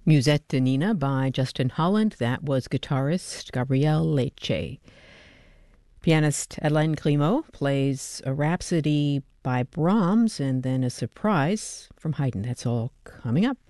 Musette de Nina by Justin Holland. That was guitarist Gabriel Leche. Pianist Hélène Grimaud plays a Rhapsody by Brahms and then a surprise from Haydn. That's all coming up.